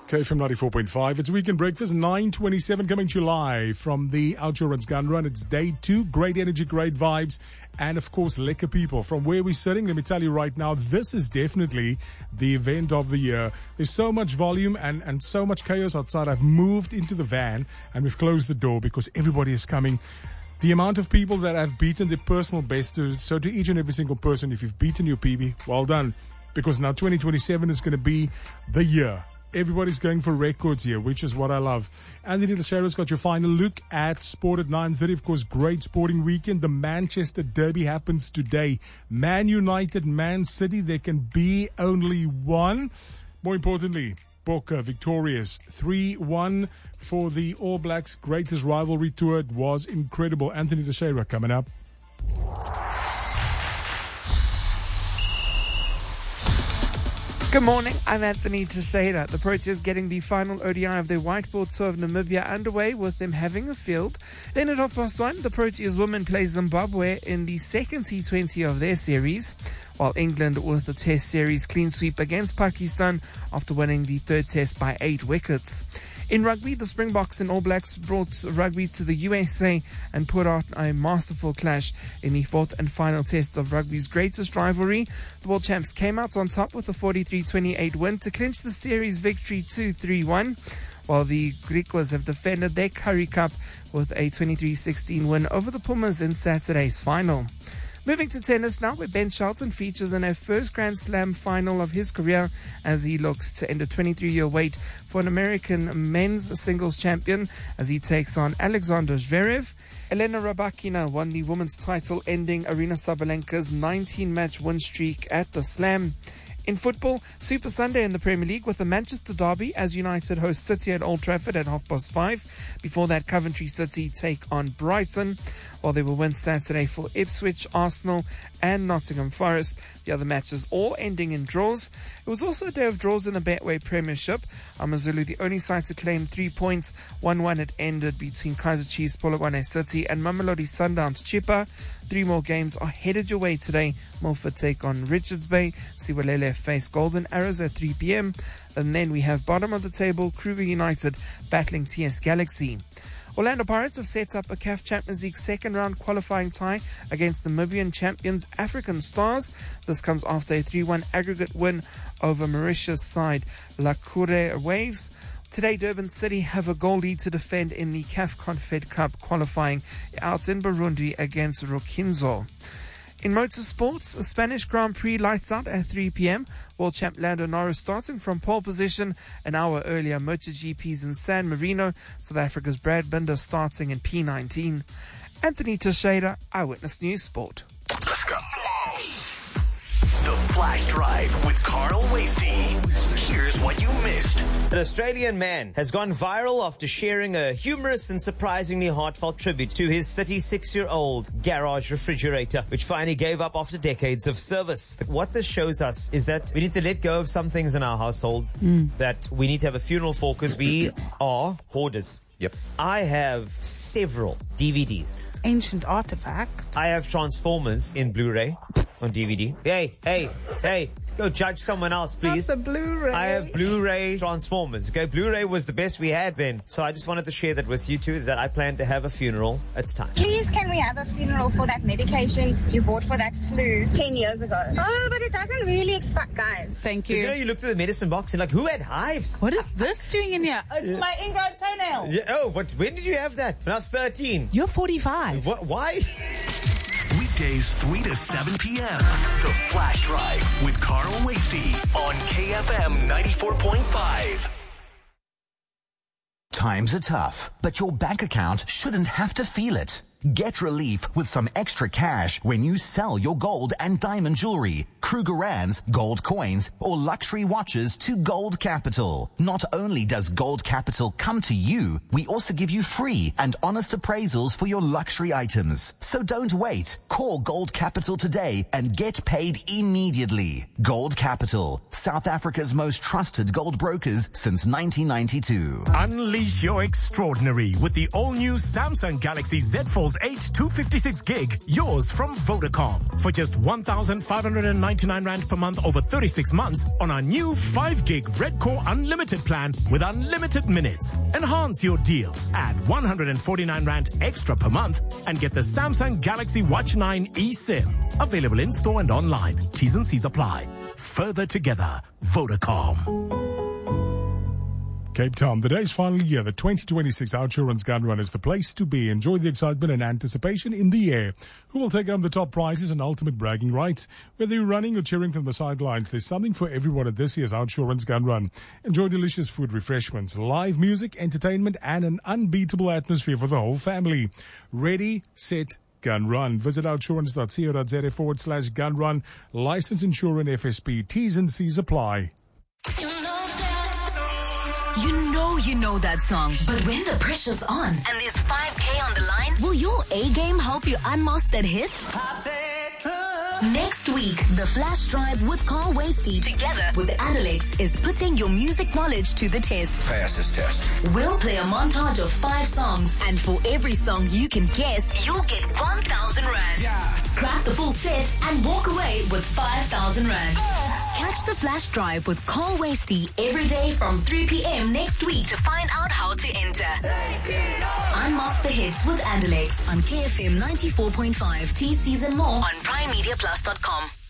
KFM 94.5. It's Weekend Breakfast, 9:27, coming to you live from the Outsurance Gun Run. It's day 2. Great energy, great vibes, and of course, lekker people. From where we're sitting, let me tell you right now, this is definitely the event of the year. There's so much volume and so much chaos outside. I've moved into the van and we've closed the door because everybody is coming. The amount of people that have beaten their personal best, so to each and every single person, if you've beaten your PB, well done. Because now 2027 is going to be the year. Everybody's going for records here, which is what I love. Anthony Teixeira's got your final look at sport at 9:30. Of course, great sporting weekend. The Manchester Derby happens today. Man United, Man City, there can be only one. More importantly, Boca victorious 3-1 for the All Blacks' greatest rivalry tour. It was incredible. Anthony Teixeira coming up. Good morning, I'm Anthony Teixeira. The Proteas getting the final ODI of their whiteboard tour of Namibia underway, with them having a field. Then at 1:30, the Proteas women play Zimbabwe in the second T20 of their series, while England with the Test series clean sweep against Pakistan after winning the third Test by 8 wickets. In rugby, the Springboks and All Blacks brought rugby to the USA and put out a masterful clash in the fourth and final test of rugby's greatest rivalry. The world champs came out on top with a 43-28 win to clinch the series victory 2-3-1, while the Griquas have defended their Currie Cup with a 23-16 win over the Pumas in Saturday's final. Moving to tennis now, where Ben Shelton features in a first Grand Slam final of his career as he looks to end a 23-year wait for an American men's singles champion as he takes on Alexander Zverev. Elena Rybakina won the women's title, ending Aryna Sabalenka's 19-match win streak at the Slam. In football, Super Sunday in the Premier League with the Manchester Derby as United host City at Old Trafford at 5:30. Before that, Coventry City take on Brighton, while they will win Saturday for Ipswich, Arsenal and Nottingham Forest. The other matches all ending in draws. It was also a day of draws in the Betway Premiership. AmaZulu, the only side to claim 3 points. 1-1 it ended between Kaizer Chiefs, Polokwane City and Mamelodi Sundowns Chippa. 3 more games are headed your way today. Milford take on Richards Bay. Siwalele face Golden Arrows at 3 p.m. And then we have bottom of the table, Kruger United battling TS Galaxy. Orlando Pirates have set up a CAF Champions League second round qualifying tie against the Namibian champions African Stars. This comes after a 3-1 aggregate win over Mauritius side Lakure Waves. Today, Durban City have a goal lead to defend in the CAF Confed Cup qualifying out in Burundi against Rukinzo. In motorsports, a Spanish Grand Prix lights out at 3 p.m. World champ Lando Norris starting from pole position. An hour earlier, MotoGP's in San Marino. South Africa's Brad Binder starting in P19. Anthony Teixeira, Eyewitness News Sport. Let's go. The Flash Drive with Carl Wastie. Here's what you missed. An Australian man has gone viral after sharing a humorous and surprisingly heartfelt tribute to his 36-year-old garage refrigerator, which finally gave up after decades of service. What this shows us is that we need to let go of some things in our household that we need to have a funeral for, because we are hoarders. Yep. I have several DVDs. Ancient artifact. I have Transformers in Blu-ray on DVD. Hey, go judge someone else, please. Not the Blu-ray. I have Blu-ray Transformers. Okay, Blu-ray was the best we had then. So I just wanted to share that with you too, is that I plan to have a funeral. It's time. Please, can we have a funeral for that medication you bought for that flu 10 years ago? Oh, but it doesn't really expire, guys. Thank Because you. you look through the medicine box and like, who had hives? What is this doing in here? Oh, it's my ingrown toenail. Yeah, oh, but when did you have that? When I was 13. You're 45. What? Why? Weekdays 3 to 7 p.m. The Flash Drive with Carl Wastie on KFM 94.5. Times are tough, but your bank account shouldn't have to feel it. Get relief with some extra cash when you sell your gold and diamond jewelry, Krugerrands, gold coins, or luxury watches to Gold Capital. Not only does Gold Capital come to you, we also give you free and honest appraisals for your luxury items. So don't wait. Call Gold Capital today and get paid immediately. Gold Capital, South Africa's most trusted gold brokers since 1992. Unleash your extraordinary with the all-new Samsung Galaxy Z Fold Gold 8 256 gig, yours from Vodacom. For just 1,599 Rand per month over 36 months on our new 5 gig Red Core Unlimited plan with unlimited minutes. Enhance your deal. Add 149 Rand extra per month and get the Samsung Galaxy Watch 9 eSIM. Available in store and online. T's and C's apply. Further together, Vodacom. Cape Town, the day is finally here. The 2026 Outsurance Gun Run is the place to be. Enjoy the excitement and anticipation in the air. Who will take home the top prizes and ultimate bragging rights? Whether you're running or cheering from the sidelines, there's something for everyone at this year's Outsurance Gun Run. Enjoy delicious food, refreshments, live music, entertainment, and an unbeatable atmosphere for the whole family. Ready, set, Gun Run. Visit outsurance.co.za/Gun Run. License, insurance, FSP. T's and C's apply. You know that song. But when the pressure's on and there's 5K on the line, will your A-game help you unmask that hit? Next week, the Flash Drive with Carl Wasty together with Adelex is putting your music knowledge to the test. Pass this test. We'll play a montage of 5 songs, and for every song you can guess, you'll get 1,000 Rand. Yeah. Grab the full set and walk away with 5,000 Rand. Catch the Flash Drive with Carl Wasty every day from 3 p.m. next week to find out how to enter. Unmask the hits with Adelex on KFM 94.5. T Season more on PrimeMediaPlus.com.